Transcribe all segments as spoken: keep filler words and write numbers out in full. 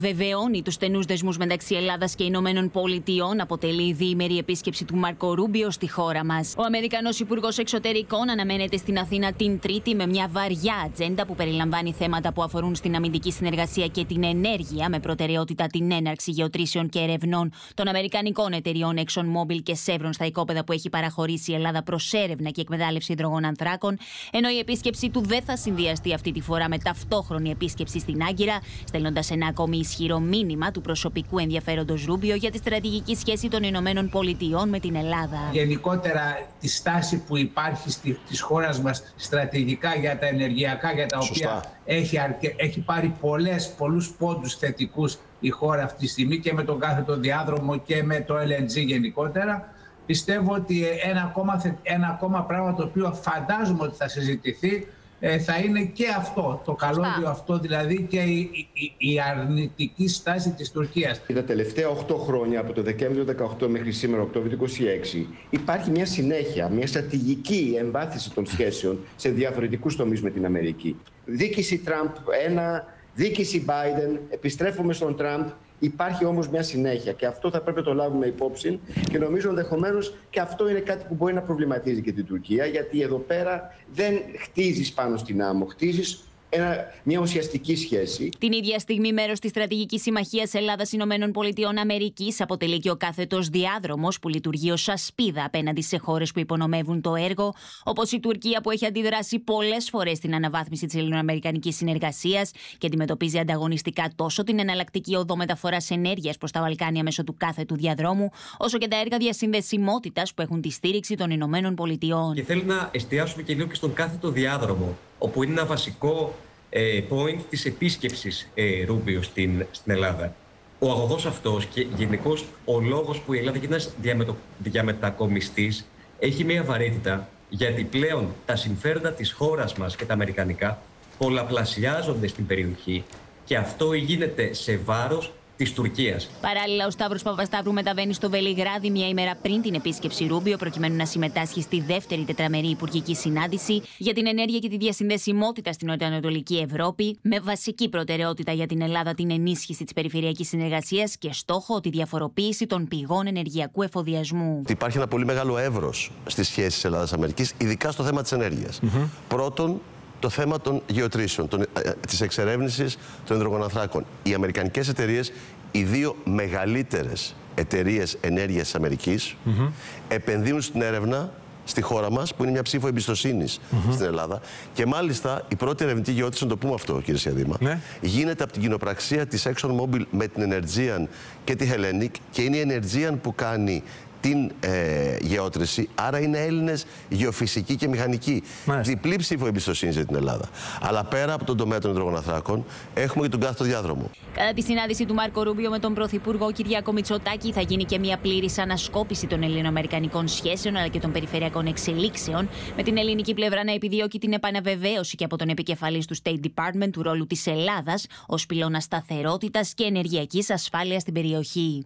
Βεβαιώνει τους στενούς δεσμούς μεταξύ Ελλάδας και Ηνωμένων Πολιτειών, αποτελεί η διήμερη επίσκεψη του Μάρκο Ρούμπιο στη χώρα μας. Ο Αμερικανός Υπουργός Εξωτερικών αναμένεται στην Αθήνα την Τρίτη με μια βαριά ατζέντα που περιλαμβάνει θέματα που αφορούν στην αμυντική συνεργασία και την ενέργεια, με προτεραιότητα την έναρξη γεωτρήσεων και ερευνών των αμερικανικών εταιριών ExxonMobil και Chevron στα οικόπεδα που έχει παραχωρήσει η Ελλάδα προς έρευνα και εκμετάλλευση υδρογονανθράκων, ενώ η επίσκεψή του δεν θα συνδυαστεί αυτή τη φορά με ταυτόχρονη επίσκεψη στην Άγκυρα, στέλνοντας ένα ακόμη ισχυρό μήνυμα του προσωπικού ενδιαφέροντος Ρούμπιο για τη στρατηγική σχέση των Ηνωμένων Πολιτειών με την Ελλάδα. Γενικότερα, τη στάση που υπάρχει στη, της χώρας μας στρατηγικά για τα ενεργειακά, για τα Σωστά. οποία έχει, αρκε, έχει πάρει πολλές, πολλούς πόντους θετικούς η χώρα αυτή τη στιγμή και με τον κάθετο διάδρομο και με το ελ εν τζι γενικότερα. Πιστεύω ότι ένα ακόμα, ένα ακόμα πράγμα το οποίο φαντάζομαι ότι θα συζητηθεί θα είναι και αυτό, το καλώδιο αυτό, δηλαδή και η, η, η αρνητική στάση της Τουρκίας. Τα τελευταία οκτώ χρόνια, από το Δεκέμβριο του δεκαοκτώ μέχρι σήμερα, Οκτώβριο του είκοσι έξι, υπάρχει μια συνέχεια, μια στρατηγική εμβάθυνση των σχέσεων σε διαφορετικούς τομείς με την Αμερική. Δίκηση Τραμπ ένα, δίκηση Biden, επιστρέφουμε στον Τραμπ. Υπάρχει όμως μια συνέχεια και αυτό θα πρέπει να το λάβουμε υπόψη και νομίζω ενδεχομένως και αυτό είναι κάτι που μπορεί να προβληματίζει και την Τουρκία, γιατί εδώ πέρα δεν χτίζεις πάνω στην άμμο, χτίζεις Ένα, μια ουσιαστική σχέση. Την ίδια στιγμή, μέρος της στρατηγικής συμμαχίας Ελλάδας-Ηνωμένων Πολιτειών Αμερικής αποτελεί και ο κάθετος διάδρομος που λειτουργεί ως ασπίδα απέναντι σε χώρες που υπονομεύουν το έργο, όπως η Τουρκία, που έχει αντιδράσει πολλές φορές στην αναβάθμιση της ελληνοαμερικανικής συνεργασίας και αντιμετωπίζει ανταγωνιστικά τόσο την εναλλακτική οδό μεταφοράς ενέργειας προς τα Βαλκάνια μέσω του κάθετου διαδρόμου, όσο και τα έργα διασυνδεσιμότητας που έχουν τη στήριξη των Ηνωμένων Πολιτειών. Και θέλω να εστιάσουμε και λίγο και στον κάθετο διάδρομο, όπου είναι ένα βασικό ε, point της επίσκεψης ε, Ρούμπιο στην, στην Ελλάδα. Ο αγωγός αυτός και γενικώς ο λόγος που η Ελλάδα γίνεται ένας διαμετω, διαμετακομιστής έχει μια βαρύτητα, γιατί πλέον τα συμφέροντα της χώρας μας και τα αμερικανικά πολλαπλασιάζονται στην περιοχή και αυτό γίνεται σε βάρος της Τουρκίας. Παράλληλα, ο Σταύρος Παπασταύρου μεταβαίνει στο Βελιγράδι μια ημέρα πριν την επίσκεψη Ρούμπιο, προκειμένου να συμμετάσχει στη δεύτερη τετραμερή υπουργική συνάντηση για την ενέργεια και τη διασυνδεσιμότητα στην νοτιοανατολική Ευρώπη, με βασική προτεραιότητα για την Ελλάδα την ενίσχυση της περιφερειακής συνεργασίας και στόχο τη διαφοροποίηση των πηγών ενεργειακού εφοδιασμού. Υπάρχει ένα πολύ μεγάλο εύρος στις σχέσεις Ελλάδας-Αμερικής, ειδικά στο θέμα της ενέργειας. Mm-hmm. Πρώτον, το θέμα των γεωτρήσεων, των, της εξερεύνησης των υδρογονανθράκων. Οι αμερικανικές εταιρείες, οι δύο μεγαλύτερες εταιρείες ενέργειας της Αμερικής, mm-hmm. επενδύουν στην έρευνα στη χώρα μας, που είναι μια ψήφο εμπιστοσύνης mm-hmm. στην Ελλάδα. Και μάλιστα η πρώτη ερευνητική γεώτρηση, να το πούμε αυτό, κύριε Σιαδήμα, ναι. γίνεται από την κοινοπραξία της ExxonMobil με την Energean και τη Hellenic, και είναι η Energean που κάνει την ε, γεώτρηση, άρα είναι Έλληνες γεωφυσικοί και μηχανικοί. Μάλιστα. Διπλή ψήφο εμπιστοσύνη για την Ελλάδα. Αλλά πέρα από τον τομέα των υδρογονανθράκων, έχουμε και τον κάθετο διάδρομο. Κατά τη συνάντηση του Μάρκο Ρούμπιο με τον Πρωθυπουργό Κυριάκο Μητσοτάκη, θα γίνει και μια πλήρης ανασκόπηση των ελληνοαμερικανικών σχέσεων αλλά και των περιφερειακών εξελίξεων, με την ελληνική πλευρά να επιδιώκει την επαναβεβαίωση και από τον επικεφαλής του State Department του ρόλου της Ελλάδας ως πυλώνα σταθερότητας και ενεργειακής ασφάλειας στην περιοχή.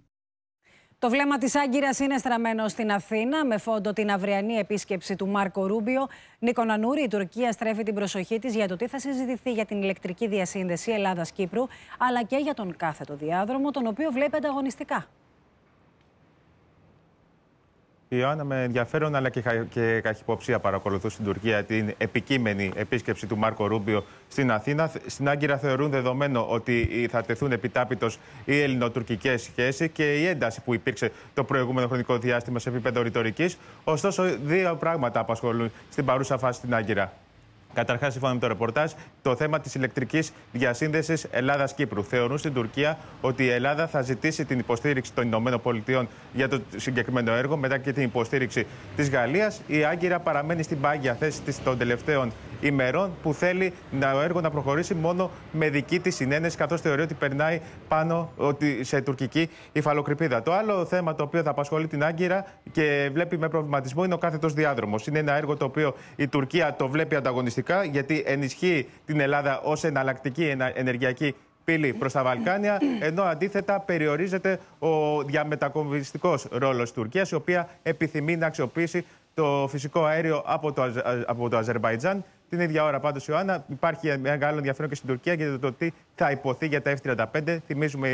Το βλέμμα της Άγκυρας είναι στραμμένο στην Αθήνα, με φόντο την αυριανή επίσκεψη του Μάρκο Ρούμπιο. Νίκο Νανούρη, η Τουρκία στρέφει την προσοχή της για το τι θα συζητηθεί για την ηλεκτρική διασύνδεση Ελλάδας-Κύπρου, αλλά και για τον κάθετο διάδρομο, τον οποίο βλέπει ανταγωνιστικά. Η Ιωάννα, με ενδιαφέρον αλλά και καχυποψία παρακολουθούν στην Τουρκία την επικείμενη επίσκεψη του Μάρκο Ρούμπιο στην Αθήνα. Στην Άγκυρα θεωρούν δεδομένο ότι θα τεθούν επιτάπητος οι ελληνοτουρκικές σχέσεις και η ένταση που υπήρξε το προηγούμενο χρονικό διάστημα σε επίπεδο ρητορικής. Ωστόσο, δύο πράγματα απασχολούν στην παρούσα φάση στην Άγκυρα. Καταρχάς, σύμφωνα με το ρεπορτάζ, το θέμα της ηλεκτρικής διασύνδεσης Ελλάδας-Κύπρου. Θεωρούν στην Τουρκία ότι η Ελλάδα θα ζητήσει την υποστήριξη των Ηνωμένων Πολιτειών για το συγκεκριμένο έργο, μετά και την υποστήριξη της Γαλλίας. Η Άγκυρα παραμένει στην πάγια θέση της των τελευταίων ημερών, που θέλει το έργο να προχωρήσει μόνο με δική της συνένεση, καθώς θεωρεί ότι περνάει πάνω ότι σε τουρκική υφαλοκρηπίδα. Το άλλο θέμα το οποίο θα απασχολεί την Άγκυρα και βλέπει με προβληματισμό είναι ο κάθετος διάδρομος. Είναι ένα έργο το οποίο η Τουρκία το βλέπει ανταγωνιστικά, γιατί ενισχύει την Ελλάδα ως εναλλακτική ενεργειακή πύλη προς τα Βαλκάνια, ενώ αντίθετα περιορίζεται ο διαμετακομιστικός ρόλος της Τουρκίας, η οποία επιθυμεί να αξιοποιήσει το φυσικό αέριο από το, από το Αζερμπαϊτζάν Την ίδια ώρα, πάντως, Ιωάννα, υπάρχει μεγάλο ενδιαφέρον και στην Τουρκία για το τι θα υποθεί για τα εφ τριάντα πέντε. Θυμίζουμε